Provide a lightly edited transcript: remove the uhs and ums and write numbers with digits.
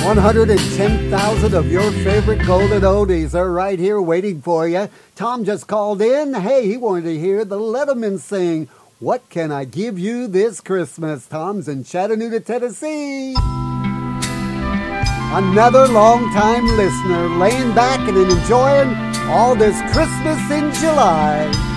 110,000 of your favorite golden oldies are right here waiting for you. Tom just called in. Hey, he wanted to hear the Letterman sing, "What Can I Give You This Christmas?" Tom's in Chattanooga, Tennessee. Another long-time listener laying back and enjoying all this Christmas in July.